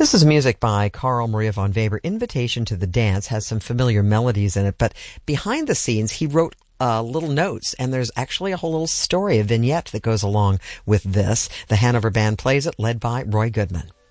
This is music by Carl Maria von Weber. Invitation to the Dance has some familiar melodies in it, but behind the scenes he wrote little notes, and there's actually a whole little story, a vignette that goes along with this. The Hanover Band plays it, led by Roy Goodman.